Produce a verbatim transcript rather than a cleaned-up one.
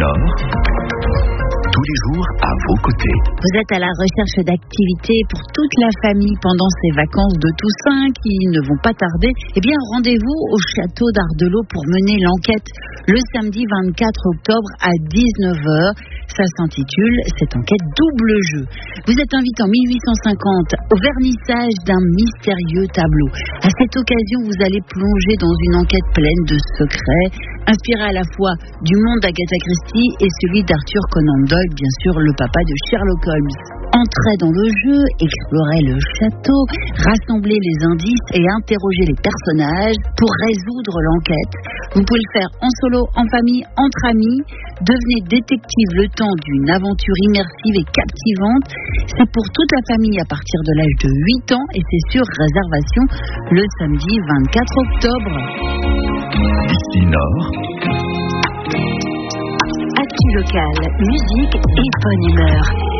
Nord, tous les jours à vos côtés. Vous êtes à la recherche d'activités pour toute la famille pendant ces vacances de Toussaint qui ne vont pas tarder. Eh bien, rendez-vous au château d'Ardelot pour mener l'enquête le samedi vingt-quatre octobre à dix-neuf heures. Ça s'intitule cette enquête double jeu. Vous êtes invité en mille huit cent cinquante au vernissage d'un mystérieux tableau. À cette occasion, vous allez plonger dans une enquête pleine de secrets, inspirée à la fois du monde d'Agatha Christie et celui d'Arthur Conan Doyle, bien sûr le papa de Sherlock Holmes. Entrez dans le jeu, explorez le château, rassemblez les indices et interrogez les personnages pour résoudre l'enquête. Vous pouvez le faire en solo, en famille, entre amis. Devenez détective le temps d'une aventure immersive et captivante. C'est pour toute la famille à partir de l'âge de huit ans et c'est sur réservation le samedi vingt-quatre octobre. Ici Nord. Actu locale, musique et bonne humeur.